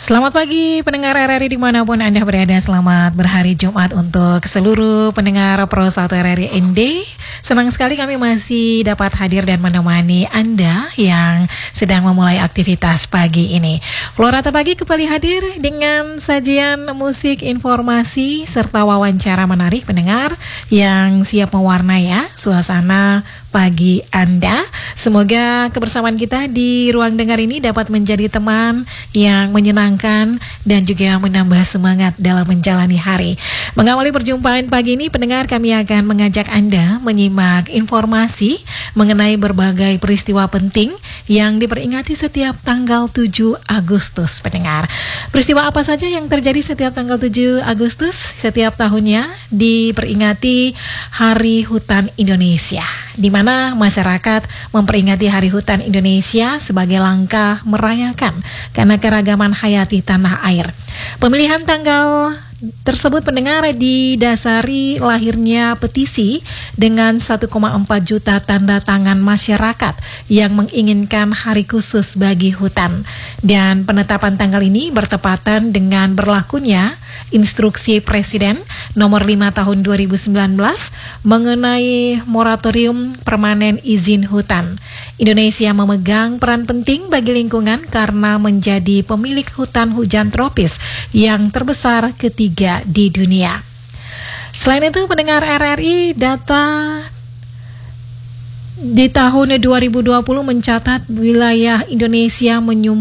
Selamat pagi pendengar RRI dimanapun Anda berada. Selamat berhari Jumat untuk seluruh pendengar Pro 1 RRI ND. Senang sekali kami masih dapat hadir dan menemani Anda yang sedang memulai aktivitas pagi ini. Florata Pagi kembali hadir dengan sajian musik, informasi, serta wawancara menarik pendengar yang siap mewarnai suasana pagi Anda. Semoga kebersamaan kita di ruang dengar ini dapat menjadi teman yang menyenangkan dan juga menambah semangat dalam menjalani hari. Mengawali perjumpaan pagi ini, pendengar, kami akan mengajak Anda menyimak informasi mengenai berbagai peristiwa penting yang diperingati setiap tanggal 7 Agustus, pendengar. Peristiwa apa saja yang terjadi setiap tanggal 7 Agustus? Setiap tahunnya diperingati Hari Hutan Indonesia, di mana masyarakat memperingati Hari Hutan Indonesia sebagai langkah merayakan karena keragaman hayati tanah air. Pemilihan tanggal tersebut, pendengar, didasari lahirnya petisi dengan 1,4 juta tanda tangan masyarakat yang menginginkan hari khusus bagi hutan. Dan penetapan tanggal ini bertepatan dengan berlakunya Instruksi Presiden nomor 5 tahun 2019 mengenai moratorium permanen izin hutan. Indonesia memegang peran penting bagi lingkungan karena menjadi pemilik hutan hujan tropis yang terbesar ketiga di dunia. Selain itu, pendengar RRI, data di tahun 2020 mencatat wilayah Indonesia menyumbang